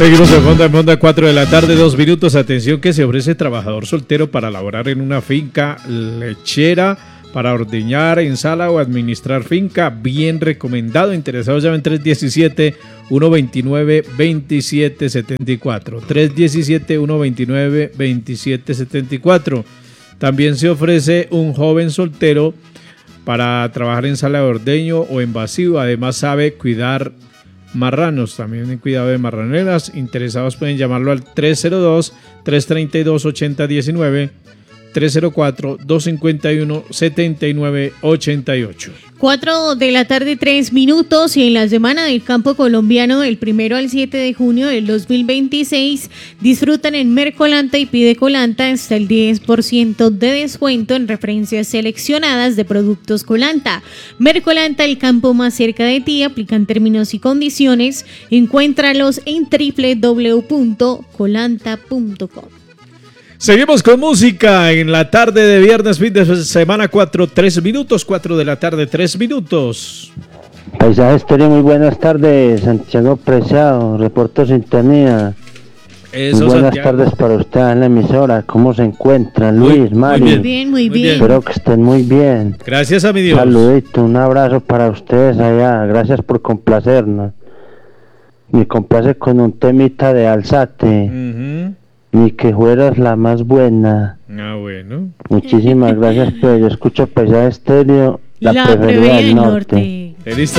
Seguimos en Monda 4 de la tarde, 2 minutos. Atención que se ofrece trabajador soltero para laborar en una finca lechera, para ordeñar, en sala o administrar finca. Bien recomendado. Interesados llamen 317-129-2774. 317-129-2774. También se ofrece un joven soltero para trabajar en sala de ordeño o en vacío. Además sabe cuidar marranos, también en cuidado de marraneras. Interesados pueden llamarlo al 302-332-8019, 304-251-7988. 4 de la tarde, 3 minutos, y en la Semana del Campo Colombiano del 1 al 7 de junio del 2026 disfrutan en Mercolanta y Pidecolanta hasta el 10% de descuento en referencias seleccionadas de productos Colanta. Mercolanta, el campo más cerca de ti. Aplican términos y condiciones. Encuéntralos en www.colanta.com. Seguimos con música en la tarde de viernes, fin de semana, 3 minutos, 4 de la tarde, 3 minutos. Paisaje Estéreo, muy buenas tardes, Santiago Preciado, reporto sintonía. Eso, muy buenas Santiago. tardes para usted en la emisora, ¿cómo se encuentran? Luis, Mario. Muy bien, muy bien. Espero que estén muy bien. Gracias a mi Dios. Saludito, un abrazo para ustedes allá, gracias por complacernos. Me complace con un temita de Alzate. Ni que fueras la más buena. Ah, bueno. Muchísimas gracias, pero yo escucho Paisaje Estéreo, la preferida del norte. Feliz tarde.